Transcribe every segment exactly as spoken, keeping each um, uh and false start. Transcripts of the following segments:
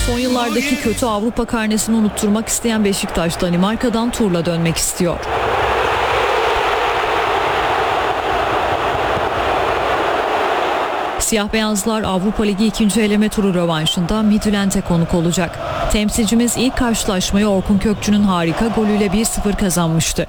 Son yıllardaki kötü Avrupa karnesini unutturmak isteyen Beşiktaş, Danimarka'dan turla dönmek istiyor. Siyah beyazlar Avrupa Ligi ikinci eleme turu rövanşında Midtjylland'e konuk olacak. Temsilcimiz ilk karşılaşmayı Orkun Kökçü'nün harika golüyle bir sıfır kazanmıştı.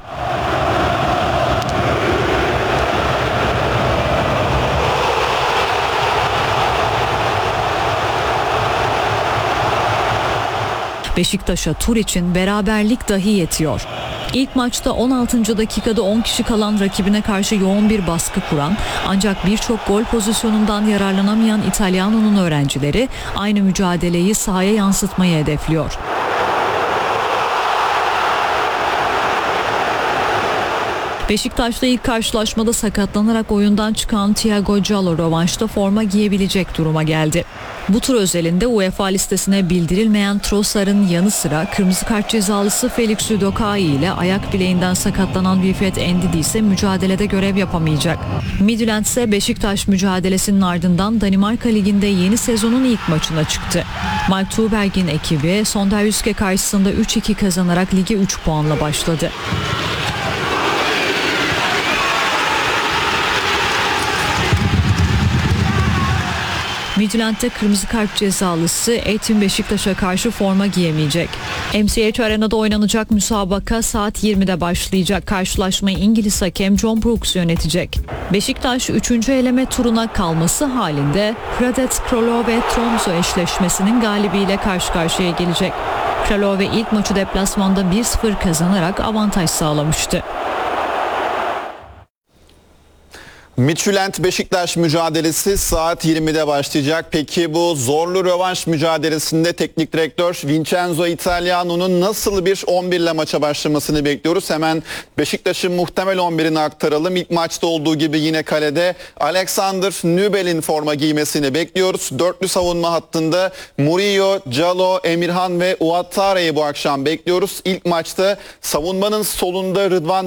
Beşiktaş'a tur için beraberlik dahi yetiyor. İlk maçta on altıncı dakikada on kişi kalan rakibine karşı yoğun bir baskı kuran ancak birçok gol pozisyonundan yararlanamayan İtalyano'nun öğrencileri aynı mücadeleyi sahaya yansıtmayı hedefliyor. Beşiktaş'ta ilk karşılaşmada sakatlanarak oyundan çıkan Thiago Giallo rövanşta forma giyebilecek duruma geldi. Bu tur özelinde UEFA listesine bildirilmeyen Trossard'ın yanı sıra kırmızı kart cezalısı Felix Udokai ile ayak bileğinden sakatlanan Wilfred Ndidi ise mücadelede görev yapamayacak. Midtjylland ise Beşiktaş mücadelesinin ardından Danimarka Ligi'nde yeni sezonun ilk maçına çıktı. Mark Tuğberg'in ekibi Sonderjyske karşısında üç iki kazanarak lige üç puanla başladı. Midtjylland'de kırmızı kart cezalısı Eytun Beşiktaş'a karşı forma giyemeyecek. M C H Arena'da oynanacak müsabaka saat yirmide başlayacak. Karşılaşmayı İngiliz hakem John Brooks yönetecek. Beşiktaş üçüncü eleme turuna kalması halinde Hradec Kralove Tromsø eşleşmesinin galibiyle karşı karşıya gelecek. Kralove ilk maçı deplasmanda bir sıfır kazanarak avantaj sağlamıştı. Midtjylland Beşiktaş mücadelesi saat yirmide başlayacak. Peki bu zorlu rövanş mücadelesinde teknik direktör Vincenzo Italiano'nun nasıl bir on bir ile maça başlamasını bekliyoruz. Hemen Beşiktaş'ın muhtemel on birini aktaralım. İlk maçta olduğu gibi yine kalede Alexander Nübel'in forma giymesini bekliyoruz. Dörtlü savunma hattında Murillo, Giallo, Emirhan ve Ouattare'yi bu akşam bekliyoruz. İlk maçta savunmanın solunda Rıdvan